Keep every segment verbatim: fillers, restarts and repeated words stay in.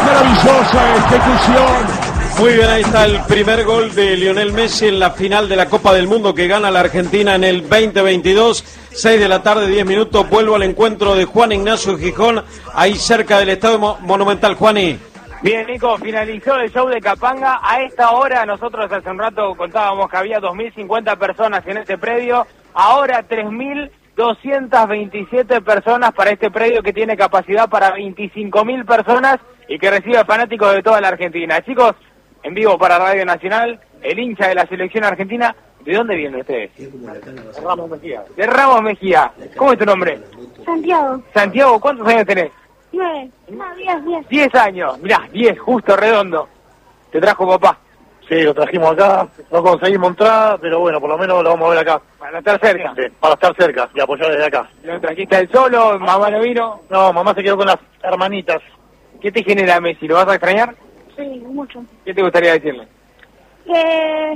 Maravillosa ejecución. Muy bien, ahí está el primer gol de Lionel Messi en la final de la Copa del Mundo que gana la Argentina en el veinte veintidós. seis de la tarde, diez minutos. Vuelvo al encuentro de Juan Ignacio Gijón, ahí cerca del Estadio Monumental. Juani. Bien, Nico, finalizó el show de Capanga. A esta hora, nosotros hace un rato contábamos que había dos mil cincuenta personas en este predio. Ahora tres mil doscientas veintisiete personas para este predio que tiene capacidad para veinticinco mil personas y que recibe fanáticos de toda la Argentina. Chicos, en vivo para Radio Nacional, el hincha de la selección argentina. ¿De dónde vienen ustedes? De Ramos Mejía. De Ramos Mejía. ¿Cómo es tu nombre? Santiago. Santiago, ¿cuántos años tenés? Nueve. No, diez, diez. Diez años. Mirá, diez, justo, redondo. ¿Te trajo papá? Sí, lo trajimos acá. No conseguimos entrar, pero bueno, por lo menos lo vamos a ver acá. Para estar cerca. Sí, para estar cerca y apoyar desde acá. ¿Lo trajiste él solo? ¿Mamá no vino? No, mamá se quedó con las hermanitas. ¿Qué te genera Messi? ¿Lo vas a extrañar? Sí, mucho. ¿Qué te gustaría decirle? Que,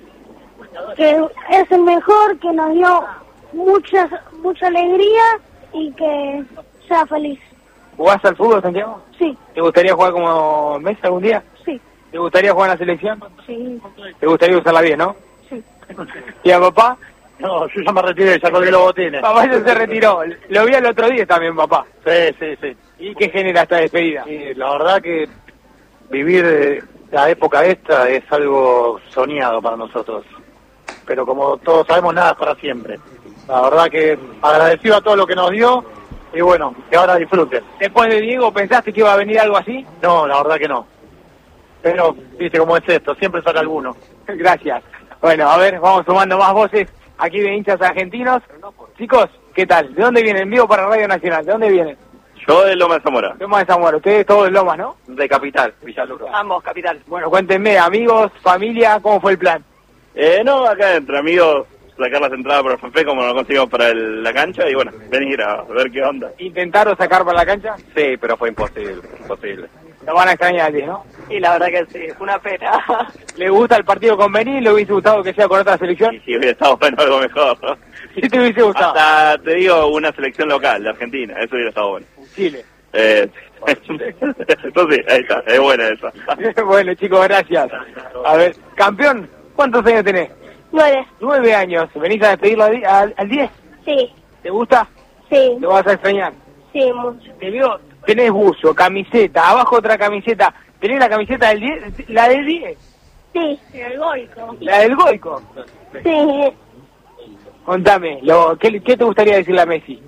que es el mejor, que nos dio mucha, mucha alegría y que sea feliz. ¿Jugás al fútbol, Santiago? Sí. ¿Te gustaría jugar como Messi algún día? Sí. ¿Te gustaría jugar en la selección? Sí. ¿Te gustaría usarla bien, no? Sí. ¿Y a papá? No, yo ya me retiré, ya colgué los botines. Papá ya se retiró. Lo vi el otro día también, papá. Sí, sí, sí. ¿Y qué genera esta despedida? Sí, la verdad que vivir la época esta es algo soñado para nosotros. Pero como todos sabemos, nada es para siempre. La verdad que agradecido a todo lo que nos dio y bueno, que ahora disfruten. Después de Diego, ¿pensaste que iba a venir algo así? No, la verdad que no. Pero, viste cómo es esto, siempre sale alguno. Gracias. Bueno, a ver, vamos sumando más voces aquí de hinchas argentinos. Chicos, ¿qué tal? ¿De dónde vienen? Vivo para Radio Nacional. ¿De dónde vienen? Yo de Lomas de Zamora. Lomas de Zamora. Ustedes todos de Lomas, ¿no? De Capital, Villaluro. Ambos, Capital. Bueno, cuéntenme, amigos, familia, ¿cómo fue el plan? Eh, no, acá entre amigos, sacar las entradas para el F F, como no lo conseguimos para el, la cancha, y bueno, venir a ver qué onda. ¿Intentaron sacar para la cancha? Sí, pero fue imposible, imposible. Lo van a extrañar, ¿no? Y la verdad que sí, fue una pena. ¿Le gusta el partido con Benín? ¿Le hubiese gustado que sea con otra selección? Y si hubiera estado bueno, algo mejor, ¿no? ¿Sí te hubiese gustado? Hasta, te digo, una selección local de Argentina, eso hubiera estado bueno. Chile. Eh, entonces, ahí está, es buena esa. Bueno, chicos, gracias. A ver, campeón, ¿cuántos años tenés? Nueve. Nueve años. ¿Venís a despedirlo al, al, al diez? Sí. ¿Te gusta? Sí. ¿Lo vas a extrañar? Sí, mucho. Te veo, tenés buzo, camiseta, abajo otra camiseta. ¿Tenés la camiseta del diez? ¿La del diez? Sí. El Goico. ¿La del Goico? Sí. Contame, lo, ¿qué, ¿qué te gustaría decirle a Messi?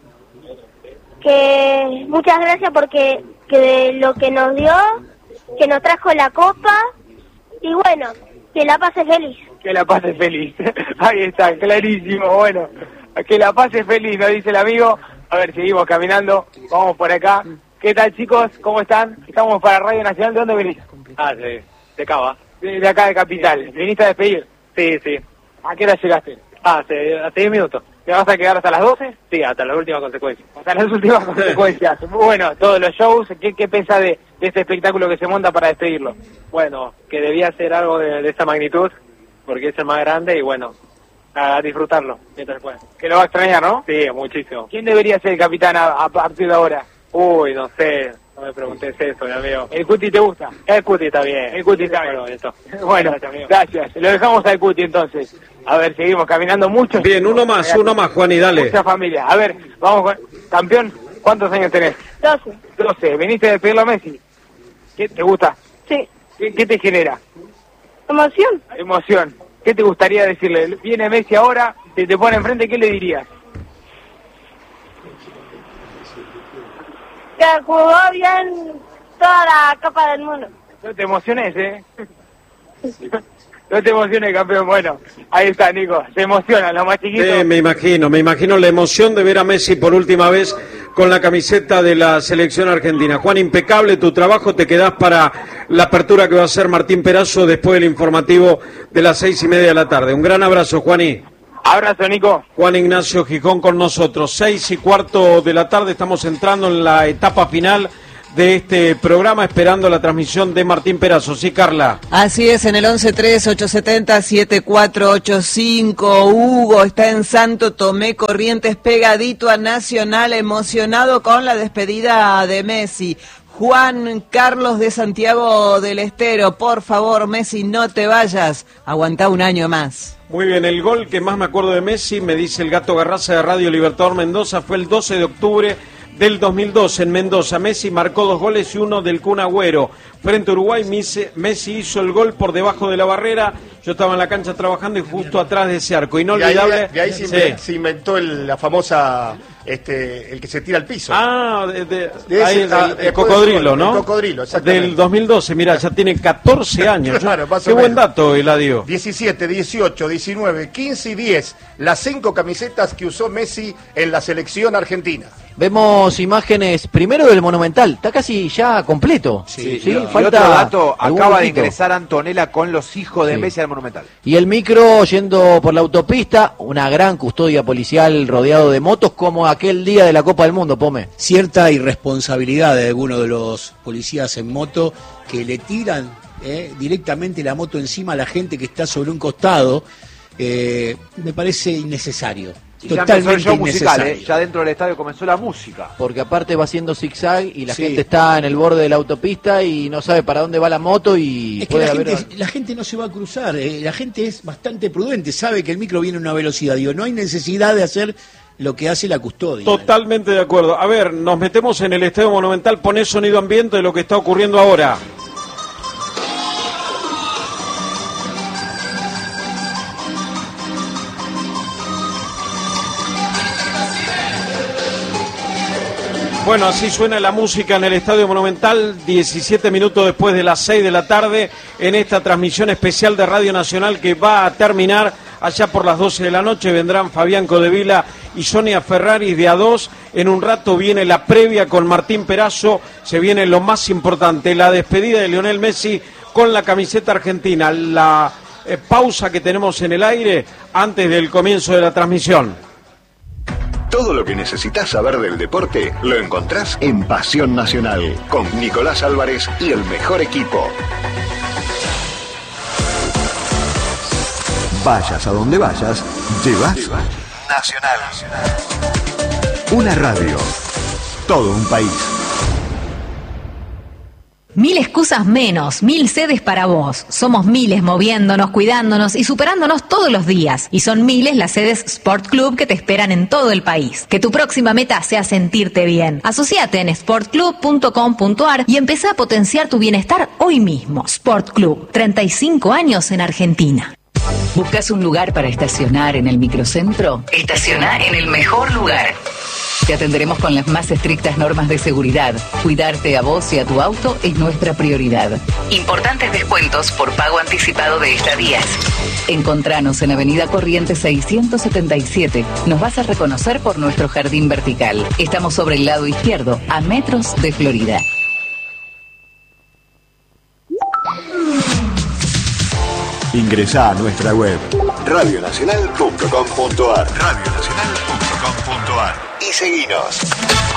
Que muchas gracias porque que de lo que nos dio, que nos trajo la copa y bueno, que la pase feliz. Que la pase feliz. Ahí está, clarísimo. Bueno, que la pase feliz, nos dice el amigo. A ver, seguimos caminando, vamos por acá. ¿Qué tal, chicos? ¿Cómo están? Estamos para Radio Nacional. ¿De dónde venís? Ah, de, de Cava. De, de acá de Capital. ¿Viniste a despedir? Sí, sí. ¿A qué hora llegaste? Ah, hace, hace diez minutos. ¿Te vas a quedar hasta las doce? Sí, hasta las últimas consecuencias. Hasta las últimas consecuencias. Bueno, todos los shows, ¿qué, qué pensás de, de este espectáculo que se monta para despedirlo? Bueno, que debía ser algo de, de esa magnitud, porque es el más grande y bueno, a disfrutarlo mientras pueda. Que lo va a extrañar, ¿no? Sí, muchísimo. ¿Quién debería ser el capitán a, a partir de ahora? Uy, no sé, no me preguntes eso, mi amigo. ¿El Cuti te gusta? El Cuti está bien. El Cuti está bien. Bueno, eso. Bueno, gracias, gracias. Lo dejamos al Cuti entonces. A ver, seguimos caminando mucho. Bien, uno más, uno más, Juan, y dale. Mucha familia. A ver, vamos con... Campeón, ¿cuántos años tenés? Doce. Doce. ¿Veniste a despedirlo a Messi? ¿Qué te gusta? Sí. ¿Qué, qué te genera? Emoción. Emoción. ¿Qué te gustaría decirle? Viene Messi ahora, te, te pone enfrente, ¿qué le dirías? Que jugó bien toda la Copa del Mundo. No te emociones, ¿eh? No te emociones, campeón. Bueno, ahí está, Nico. Se emocionan los más chiquitos. Sí, me imagino, me imagino la emoción de ver a Messi por última vez con la camiseta de la selección argentina. Juan, impecable tu trabajo. Te quedás para la apertura que va a hacer Martín Perazo después del informativo de las seis y media de la tarde. Un gran abrazo, Juaní. Abrazo, Nico. Juan Ignacio Gijón con nosotros. Seis y cuarto de la tarde, estamos entrando en la etapa final de este programa, esperando la transmisión de Martín Perazo. Sí, Carla. Así es, en el once tres ocho siete cero siete cuatro ocho cinco. Hugo está en Santo Tomé, Corrientes, pegadito a Nacional, emocionado con la despedida de Messi. Juan Carlos de Santiago del Estero, por favor, Messi, no te vayas, aguantá un año más. Muy bien, el gol que más me acuerdo de Messi, me dice el Gato Garraza de Radio Libertador Mendoza, fue el doce de octubre del dos mil dos en Mendoza. Messi marcó dos goles y uno del Kun Agüero. Frente a Uruguay, Messi hizo el gol por debajo de la barrera. Yo estaba en la cancha trabajando y justo atrás de ese arco. Inolvidable. De ahí, de ahí se, sí. se inventó el, la famosa, este, el que se tira al piso. Ah, de, de, de ahí, ese, el, el cocodrilo, ¿no? El cocodrilo, exactamente. Del dos mil doce, mira, ya tiene catorce años. Claro, más Qué o buen menos. dato, Eladio. diecisiete, dieciocho, diecinueve, quince y diez. Las cinco camisetas que usó Messi en la selección argentina. Vemos imágenes primero del Monumental, está casi ya completo. Sí, ¿sí? Y Falta otro dato, acaba de poquito. ingresar Antonella con los hijos de Sí. Messi al Monumental. Y el micro yendo por la autopista, una gran custodia policial rodeado de motos como aquel día de la Copa del Mundo, Pome. Cierta irresponsabilidad de algunos de los policías en moto que le tiran eh, directamente la moto encima a la gente que está sobre un costado, eh, me parece innecesario. Y ya empezó el Totalmente show musical, innecesario. ¿eh? Ya dentro del estadio comenzó la música. Porque aparte va haciendo zigzag y la Sí. gente está en el borde de la autopista y no sabe para dónde va la moto y Es que puede la haber... gente, la gente no se va a cruzar, eh, la gente es bastante prudente, sabe que el micro viene a una velocidad, digo, no hay necesidad de hacer lo que hace la custodia. Totalmente de acuerdo. A ver, nos metemos en el Estadio Monumental, poné sonido ambiente de lo que está ocurriendo ahora. Bueno, así suena la música en el Estadio Monumental, diecisiete minutos después de las seis de la tarde, en esta transmisión especial de Radio Nacional que va a terminar allá por las doce de la noche. Vendrán Fabián Codevila y Sonia Ferraris de A dos. En un rato viene la previa con Martín Perazo. Se viene lo más importante, la despedida de Lionel Messi con la camiseta argentina. La eh, pausa que tenemos en el aire antes del comienzo de la transmisión. Todo lo que necesitas saber del deporte lo encontrás en Pasión Nacional, con Nicolás Álvarez y el mejor equipo. Vayas a donde vayas, llevas Nacional. Una radio, todo un país. Mil excusas menos, mil sedes para vos. Somos miles moviéndonos, cuidándonos y superándonos todos los días. Y son miles las sedes Sport Club que te esperan en todo el país. Que tu próxima meta sea sentirte bien. Asociate en sport club punto com punto a r y empezá a potenciar tu bienestar hoy mismo. Sport Club, treinta y cinco años en Argentina. ¿Buscas un lugar para estacionar en el microcentro? Estaciona en el mejor lugar. Te atenderemos con las más estrictas normas de seguridad. Cuidarte a vos y a tu auto es nuestra prioridad. Importantes descuentos por pago anticipado de estadías. Encontranos en Avenida Corrientes seiscientos setenta y siete. Nos vas a reconocer por nuestro jardín vertical. Estamos sobre el lado izquierdo, a metros de Florida. Ingresá a nuestra web radio nacional punto com punto a r radio nacional punto com punto a r y seguinos.